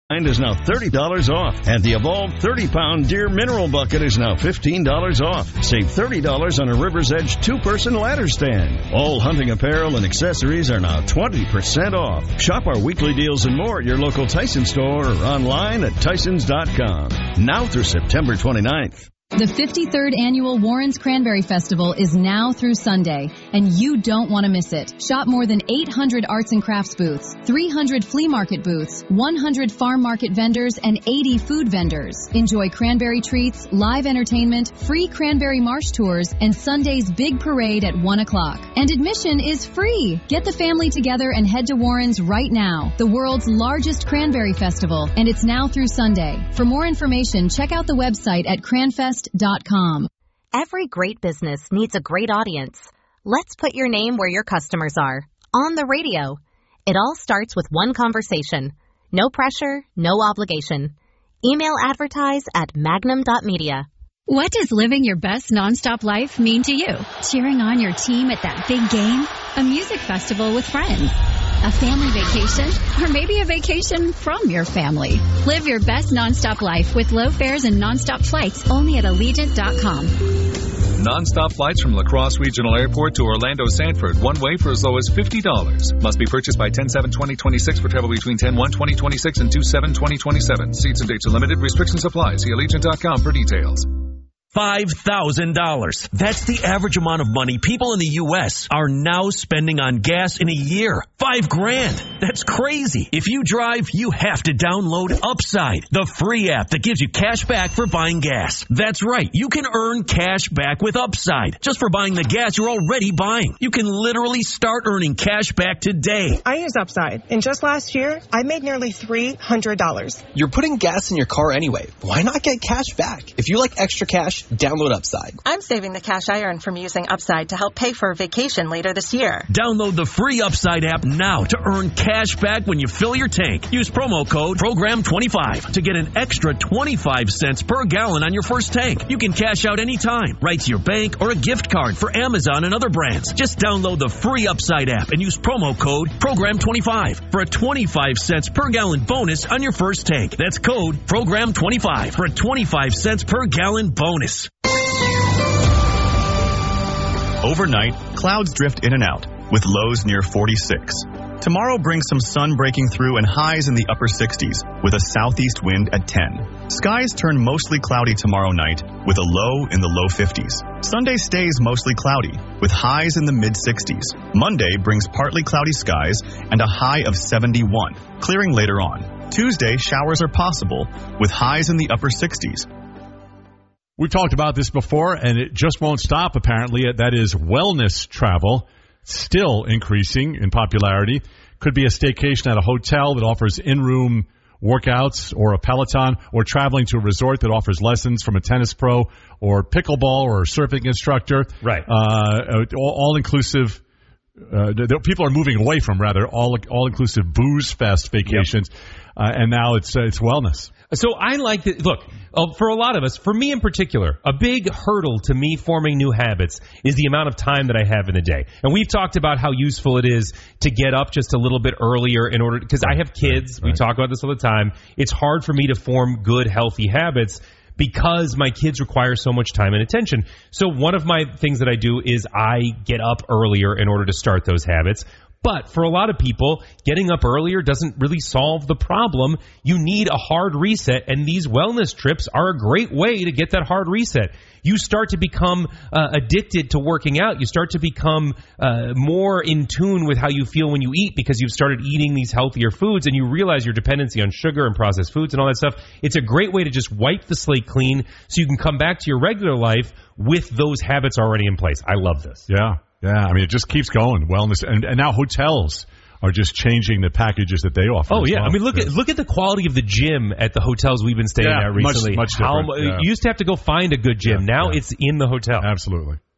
is now $30 off, and the Evolve 30-pound Deer Mineral Bucket is now $15 off. Save $30 on a River's Edge 2-person ladder stand. All hunting apparel and accessories are now 20% off. Shop our weekly deals and more at your local Tyson store or online at Tysons.com. Now through September 29th. The 53rd Annual Warren's Cranberry Festival is now through Sunday, and you don't want to miss it. Shop more than 800 arts and crafts booths, 300 flea market booths, 100 farm market vendors, and 80 food vendors. Enjoy cranberry treats, live entertainment, free cranberry marsh tours, and Sunday's big parade at 1 o'clock. And admission is free. Get the family together and head to Warren's right now, the world's largest cranberry festival, and it's now through Sunday. For more information, check out the website at cranfest.com. Every great business needs a great audience. Let's put your name where your customers are. On the radio. It all starts with one conversation. No pressure, no obligation. Email advertise at magnum.media. What does living your best nonstop life mean to you? Cheering on your team at that big game? A music festival with friends? A family vacation? Or maybe a vacation from your family? Live your best nonstop life with low fares and nonstop flights only at Allegiant.com. Non-stop flights from La Crosse Regional Airport to Orlando Sanford, one way for as low as $50. Must be purchased by 10/7/2026 for travel between 10/1/2026 and 2/7/2027. Seats and dates are limited. Restrictions apply. See Allegiant.com for details. $5,000. That's the average amount of money people in the U.S. are now spending on gas in a year. $5,000. That's crazy. If you drive, you have to download Upside, the free app that gives you cash back for buying gas. That's right. You can earn cash back with Upside just for buying the gas you're already buying. You can literally start earning cash back today. I use Upside, and just last year, I made nearly $300. You're putting gas in your car anyway. Why not get cash back? If you like extra cash, download Upside. I'm saving the cash I earn from using Upside to help pay for a vacation later this year. Download the free Upside app now to earn cash back when you fill your tank. Use promo code PROGRAM25 to get an extra 25 cents per gallon on your first tank. You can cash out anytime, right to your bank or a gift card for Amazon and other brands. Just download the free Upside app and use promo code PROGRAM25 for a 25 cents per gallon bonus on your first tank. That's code PROGRAM25 for a 25 cents per gallon bonus. Overnight, clouds drift in and out, with lows near 46. Tomorrow brings some sun breaking through and highs in the upper 60s, with a southeast wind at 10. Skies turn mostly cloudy tomorrow night, with a low in the low 50s. Sunday stays mostly cloudy, with highs in the mid-60s. Monday brings partly cloudy skies and a high of 71, clearing later on. Tuesday, showers are possible, with highs in the upper 60s. We've talked about this before, and it just won't stop, apparently. That is wellness travel, still increasing in popularity. Could be a staycation at a hotel that offers in-room workouts, or a Peloton, or traveling to a resort that offers lessons from a tennis pro or pickleball or a surfing instructor. Right. All-inclusive. People are moving away from, rather, all-inclusive booze fest vacations, and now it's wellness. So I like that. Look, for a lot of us, for me in particular, a big hurdle to me forming new habits is the amount of time that I have in a day. And we've talked about how useful it is to get up just a little bit earlier in order, because I have kids. Right. We talk about this all the time. It's hard for me to form good, healthy habits because my kids require so much time and attention. So one of my things that I do is I get up earlier in order to start those habits. But for a lot of people, getting up earlier doesn't really solve the problem. You need a hard reset, and these wellness trips are a great way to get that hard reset. You start to become addicted to working out. You start to become more in tune with how you feel when you eat because you've started eating these healthier foods, and you realize your dependency on sugar and processed foods and all that stuff. It's a great way to just wipe the slate clean so you can come back to your regular life with those habits already in place. I love this. Yeah. Yeah, I mean, it just keeps going. Wellness, and now hotels are just changing the packages that they offer. Oh, yeah. Well. I mean, look at the quality of the gym at the hotels we've been staying at recently. Much different. You used to have to go find a good gym. Now it's in the hotel. Absolutely.